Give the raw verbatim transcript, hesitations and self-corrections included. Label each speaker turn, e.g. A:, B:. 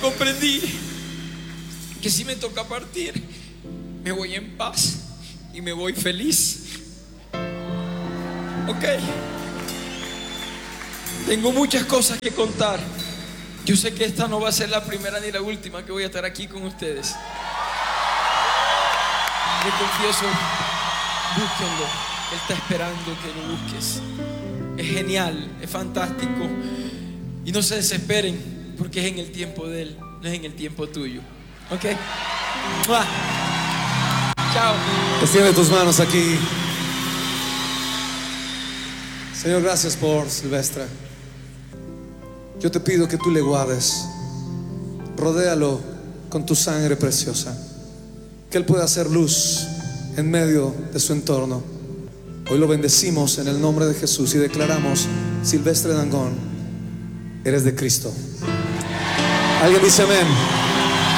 A: comprendí que si me toca partir, me voy en paz y me voy feliz. Ok. Tengo muchas cosas que contar. Yo sé que esta no va a ser la primera ni la última que voy a estar aquí con ustedes. Le confieso, búsquenlo. Él está esperando que lo busques. Es genial, es fantástico. Y no se desesperen, porque es en el tiempo de Él, no es en el tiempo tuyo. Ok. ¡Mua! Chao.
B: Extiende tus manos aquí. Señor, gracias por Silvestre. Yo te pido que tú le guardes, rodéalo con tu sangre preciosa, que Él pueda hacer luz en medio de su entorno. Hoy lo bendecimos en el nombre de Jesús y declaramos: Silvestre Dangond, eres de Cristo. ¿Alguien dice amén?